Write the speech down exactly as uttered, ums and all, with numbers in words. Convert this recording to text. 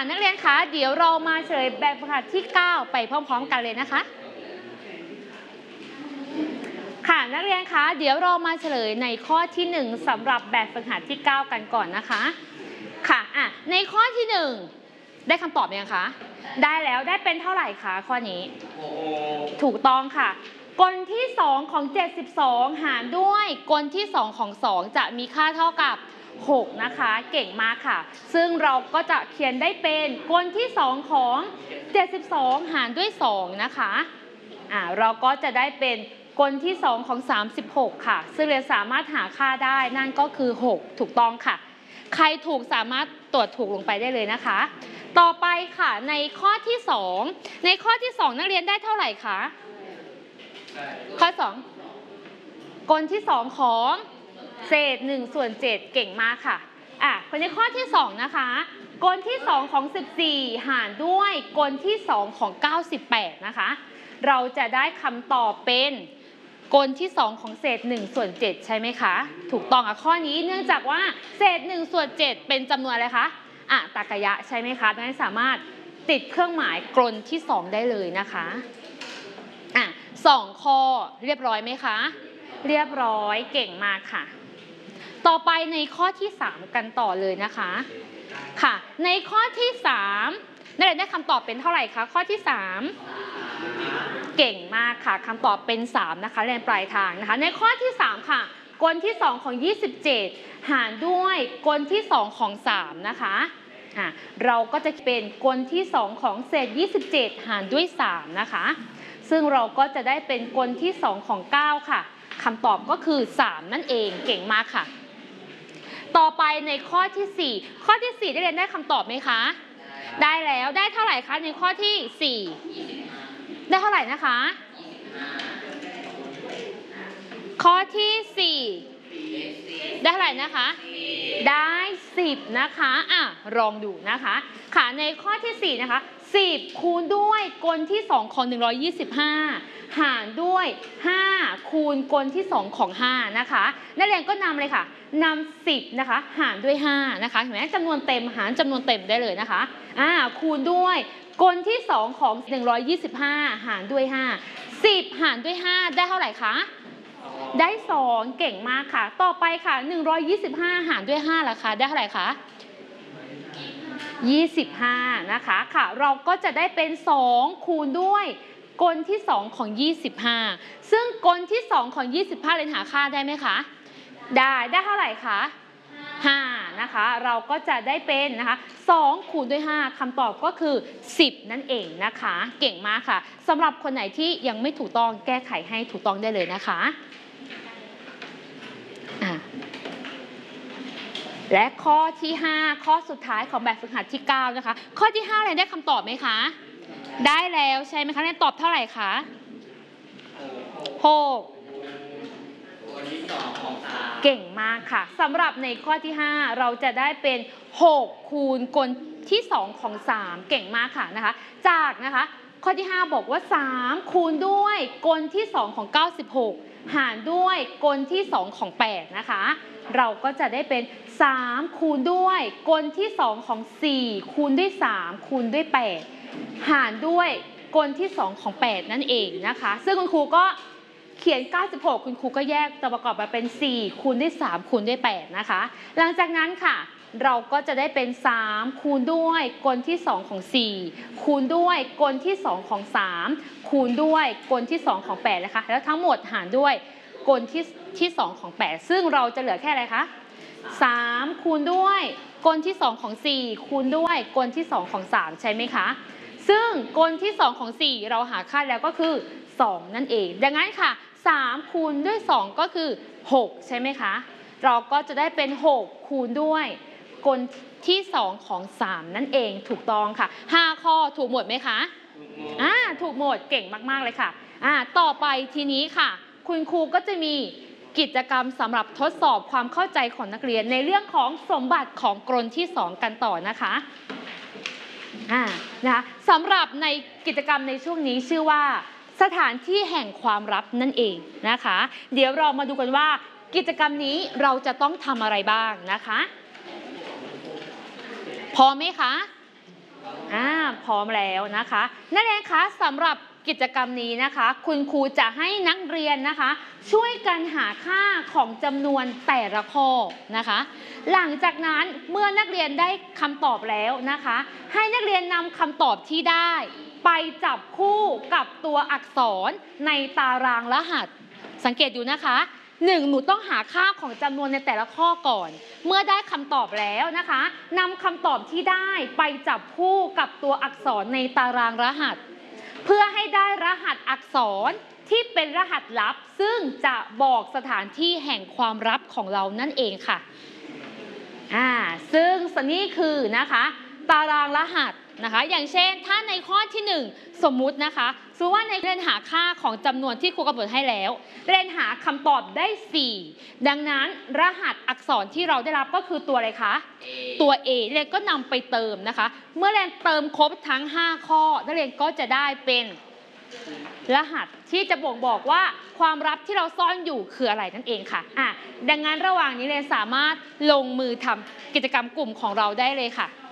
นักเรียนคะเดี๋ยวเรามาเฉลยแบบฝึกหัดที่เก้าไปพร้อมๆกันเลยนะคะค่ะนักเรียนคะเดี๋ยวเรามาเฉลยในข้อที่หนึ่งสำหรับแบบฝึกหัดที่เก้ากันก่อนนะคะค่ะอ่ะในข้อที่หนึ่งได้คำตอบยังคะได้แล้วได้เป็นเท่าไหร่คะข้อนี้ถูกต้องค่ะกลที่สองของเจ็ดสิบสองหารด้วยกลที่สองของสองจะมีค่าเท่ากับหกนะคะเก่งมากค่ะซึ่งเราก็จะเขียนได้เป็นกลที่สองของเจ็ดสิบสองหารด้วยสองนะคะอ่าเราก็จะได้เป็นกลที่สองของสามสิบหกค่ะซึ่งเรียนสามารถหาค่าได้นั่นก็คือหกถูกต้องค่ะใครถูกสามารถตรวจถูกลงไปได้เลยนะคะต่อไปค่ะในข้อที่สองในข้อที่สองนักเรียนได้เท่าไหร่คะข้อสองกลที่สองของเศษหนึ่งส่วนเจ็ดเก่งมากค่ะอ่ะคนในข้อที่สองนะคะกลที่สองของสิบสี่หารด้วยกลที่สองของเก้าสิบแปดนะคะเราจะได้คำตอบเป็นกลที่สองของเศษหนึ่งส่วนเจ็ดใช่ไหมคะถูกต้องอ่ะข้อนี้เนื่องจากว่าเศษหนึ่งส่วนเจ็ดเป็นจำนวนอะไรคะอ่ะตรรกะใช่ไหมคะดังนั้นสามารถติดเครื่องหมายกลที่สองได้เลยนะคะอ่ะสองข้อเรียบร้อยไหมคะเรียบร้อยเก่งมากค่ะต่อไปในข้อที่สามกันต่อเลยนะคะค่ะในข้อที่สามนักเรียนได้คำตอบเป็นเท่าไหร่คะข้อที่สามเก่งมากค่ะคำตอบเป็นสามนะคะเรียนปลายทางนะคะในข้อที่สามค่ะกลที่สองของยี่สิบเจ็ดหารด้วยกลที่สองของสามนะคะอ่ะเราก็จะเป็นกลที่สองของเศษยี่สิบเจ็ดหารด้วยสามนะคะซึ่งเราก็จะได้เป็นกลที่สองของเก้าค่ะคำตอบก็คือสามนั่นเองเก่งมากค่ะต่อไปในข้อที่สี่ข้อที่สี่ได้เรียนได้คำตอบไหมคะได้แล้วได้เท่าไหร่คะในข้อที่สี่ได้เท่าไหร่นะคะข้อที่สี่ได้เท่าไหร่นะคะได้สิบนะคะอ่ะลองดูนะคะค่ะในข้อที่สี่นะคะสิบคูณด้วยกลที่สองของหนึ่งร้อยยี่สิบห้าหารด้วยห้าคูณกลที่สองของห้านะคะนักเรียนก็นำเลยค่ะนำสิบนะคะหารด้วยห้านะคะเห็นไหมจำนวนเต็มหารจำนวนเต็มได้เลยนะคะอ่าคูณด้วยกลที่สองของหนึ่งร้อยยี่สิบห้าหารด้วยห้า สิบหารด้วยห้าได้เท่าไหร่คะได้สองเก่งมากค่ะต่อไปค่ะหนึ่งร้อยยี่สิบห้าหารด้วยห้าล่ะคะได้เท่าไหร่คะยี่สิบห้านะคะค่ะเราก็จะได้เป็นสองคูณด้วยกลที่สองของยี่สิบห้าซึ่งกลที่สองของยี่สิบห้าเรียนหาค่าได้ไหมคะได้ได้เท่าไหร่คะห้านะคะเราก็จะได้เป็นนะคะสองคูณด้วยห้าคำตอบก็คือสิบนั่นเองนะคะเก่งมากค่ะสำหรับคนไหนที่ยังไม่ถูกต้องแก้ไขให้ถูกต้องได้เลยนะคะอ่ะและข้อที่ห้าข้อสุดท้ายของแบบฝึกหัดที่เก้านะคะข้อที่ห้าเรียนได้คำตอบไหมคะได้แล้วใช่ไหมคะเรียนตอบเท่าไหร่คะหกเก่งมากค่ะสำหรับในข้อที่ห้าเราจะได้เป็นหกคูณกลที่สองของสามเก่งมากค่ะนะคะจากนะคะข้อที่ห้าบอกว่าสามคูณด้วยกลที่สองของเก้าสิบหกหารด้วยกลที่สองของแปดนะคะเราก็จะได้เป็นสามคูณด้วยกลที่สองของสี่คูณด้วยสามคูณด้วยแปดหารด้วยกลที่สองของแปดนั่นเองนะคะซึ่งคุณครูก็เขียนเก้าสิบหกคุณครูก็แยกตัวประกอบมาเป็นสี่คูณด้วยสามคูณด้วยแปดนะคะหลังจากนั้นค่ะเราก็จะได้เป็นสามคูณด้วยกลที่สองของสี่คูณด้วยกลที่สองของสามคูณด้วยกลที่สองของแปดนะคะแล้วทั้งหมดหารด้วยกลที่ที่สองของแปดซึ่งเราจะเหลือแค่อะไรคะสามคูณด้วยกลที่สองของสี่คูณด้วยกลที่สองของสามใช่ไหมคะซึ่งกลที่สองของสี่เราหาค่าแล้วก็คือสองนั่นเองดังนั้นค่ะสามคูณด้วยสองก็คือหกใช่ไหมคะเราก็จะได้เป็นหกคูณด้วยกลที่สองของสามนั่นเองถูกต้องค่ะห้าข้อถูกหมดไหมคะอ่าถูกหมดเก่งมากๆเลยค่ะอ่าต่อไปทีนี้ค่ะคุณครูก็จะมีกิจกรรมสำหรับทดสอบความเข้าใจของนักเรียนในเรื่องของสมบัติของกลที่สองกันต่อนะคะอ่านะคะสำหรับในกิจกรรมในช่วงนี้ชื่อว่าสถานที่แห่งความลับนั่นเองนะคะเดี๋ยวเรามาดูกันว่ากิจกรรมนี้เราจะต้องทำอะไรบ้างนะคะพอไหมคะอ่าพร้อมแล้วนะคะนักเรียนคะสำหรับกิจกรรมนี้นะคะคุณครูจะให้นักเรียนนะคะช่วยกันหาค่าของจำนวนแต่ละข้อนะคะหลังจากนั้นเมื่อนักเรียนได้คำตอบแล้วนะคะให้นักเรียนนำคำตอบที่ได้ไปจับคู่กับตัวอักษรในตารางรหัสสังเกตดูนะคะหนึ่งหนูต้องหาค่าของจำนวนในแต่ละข้อก่อนเมื่อได้คำตอบแล้วนะคะนำคำตอบที่ได้ไปจับคู่กับตัวอักษรในตารางรหัสเพื่อให้ได้รหัสอักษรที่เป็นรหัสลับซึ่งจะบอกสถานที่แห่งความลับของเรานั่นเองค่ะอ่าซึ่งนี่คือนะคะตารางรหัสนะคะอย่างเช่นถ้าในข้อที่หนึ่งสมมุตินะคะสมมติว่าในเรียนหาค่าของจำนวนที่ครูกำหนดให้แล้วเรียนหาคำตอบได้สี่ดังนั้นรหัสอักษรที่เราได้รับก็คือตัวอะไรคะ A. ตัว A เรียนก็นำไปเติมนะคะเมื่อเรียนเติมครบทั้งห้าข้อนักเรียนก็จะได้เป็นรหัสที่จะบ่งบอกว่าความลับที่เราซ่อนอยู่คืออะไรนั่นเองค่ะอ่ะดังนั้นระหว่างนี้เรียนสามารถลงมือทำกิจกรรมกลุ่มของเราได้เลยค่ะ